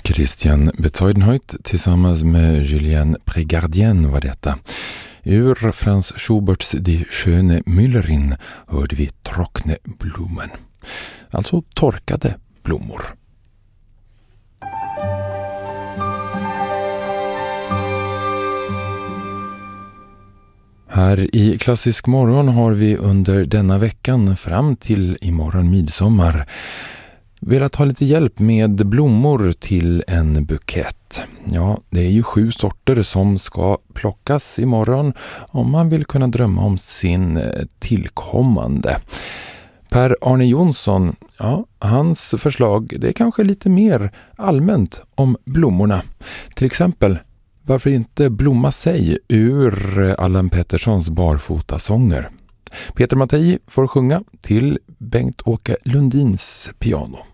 Christian Bezuidenhout tillsammans med Julien Prégardien var detta. Ur Franz Schuberts Die schöne Müllerin hörde vi trockne Blumen. Alltså torkade blommor. Här i Klassisk morgon har vi under denna veckan fram till imorgon midsommar velat ha lite hjälp med blommor till en bukett. Ja, det är ju 7 sorter som ska plockas imorgon om man vill kunna drömma om sin tillkommande. Per-Arne Jonsson, ja, hans förslag det är kanske lite mer allmänt om blommorna. Till exempel, varför inte blomma sig ur Allan Petterssons barfotasånger? Peter Mattei får sjunga till Bengt-Åke Lundins piano.